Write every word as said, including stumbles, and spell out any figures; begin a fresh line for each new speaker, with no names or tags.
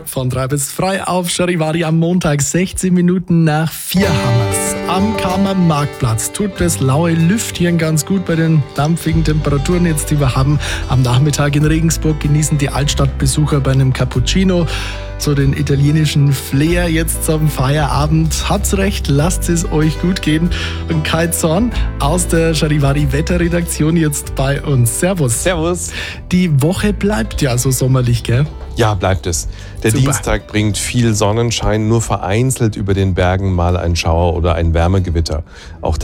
Von drei bis frei auf Charivari am Montag, sechzehn Minuten nach vier Hammers. Am Kammer Marktplatz tut das laue Lüftchen ganz gut bei den dampfigen Temperaturen jetzt, die wir haben. Am Nachmittag in Regensburg genießen die Altstadtbesucher bei einem Cappuccino so den italienischen Flair jetzt zum Feierabend. Habt's recht, lasst es euch gut gehen. Und Kai Zorn aus der Charivari Wetterredaktion jetzt bei uns. Servus.
Servus.
Die Woche bleibt ja so sommerlich, gell?
Ja, bleibt es. Der
Super.
Dienstag bringt viel Sonnenschein, nur vereinzelt über den Bergen mal ein Schauer oder ein Wärmegewitter. Auch